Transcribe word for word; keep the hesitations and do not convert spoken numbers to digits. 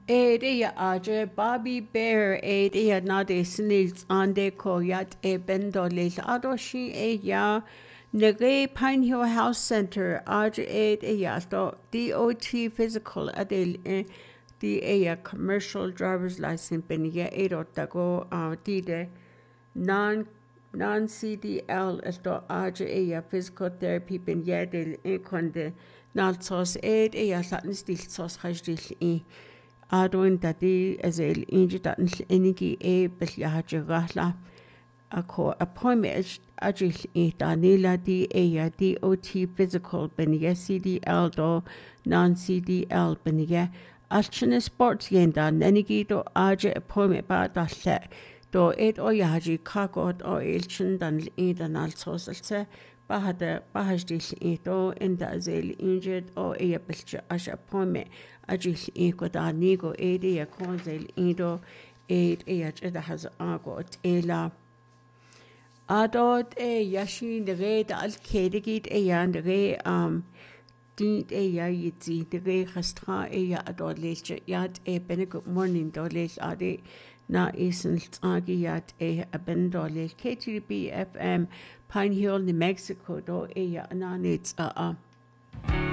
Area aje Bobby Bear area na de snils ande ko yat e bendo lel adoshi e ya nege Pine Hill House Center aje e ya to D O T physical adel e di e commercial driver's license ben ya e do tago uh, di de non non C D L esto aje e ya physical therapy ben ya del e konde naltos e e ya satnis dil sos khajdil e Adwin dati as el inji dat inigi e belyaja gahla ako appointment ajil e danila di e ya D O T physical beniya C D L do non C D L beniya alchina sports yenda nenigi do aja appointment ba dalle do et o yaji kakot o ilchin dan e dan alsosalte bahada bahasdil e do inda azel injed o e belcha as appointment ajil e ko da nigo e de ya konzel ido e e ya da has agot ela adot e yashi de re da al kedigit e ya de re um dit e ya yitzi de re khastra e ya adot leche yat e bene good morning do lech ade na isen tsagi yat e abendo lech K T B F M Pine Hill New Mexico do e ya na nits a a